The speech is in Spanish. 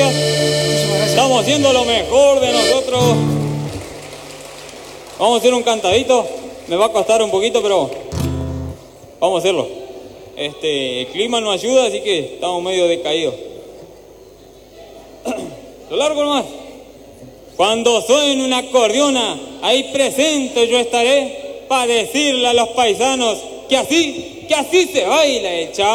gracias. Estamos haciendo lo mejor de nosotros. Vamos a hacer un cantadito. Me va a costar un poquito, pero vamos a hacerlo. El clima no ayuda, así que estamos medio decaídos. Lo largo nomás. Cuando suene una acordeona, ahí presente yo estaré para decirle a los paisanos que así se baila el chavo.